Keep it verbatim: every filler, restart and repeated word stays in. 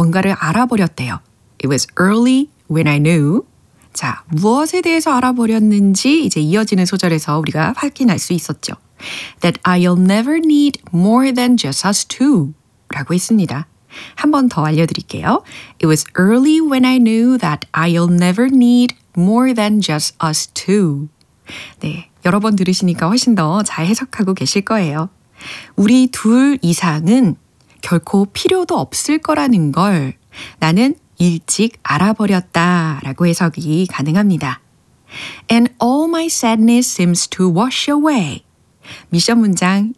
뭔가를 알아버렸대요. It was early when I knew. 자, 무엇에 대해서 알아버렸는지 이제 이어지는 소절에서 우리가 확인할 수 있었죠. That I'll never need more than just us two 라고 했습니다. 한 번 더 알려드릴게요. It was early when I knew that I'll never need more than just us two. 네, 여러 번 들으시니까 훨씬 더 잘 해석하고 계실 거예요. 우리 둘 이상은 결코 필요도 없을 거라는 걸 나는 일찍 알아버렸다 라고 해석이 가능합니다. And all my sadness seems to wash away. 미션 문장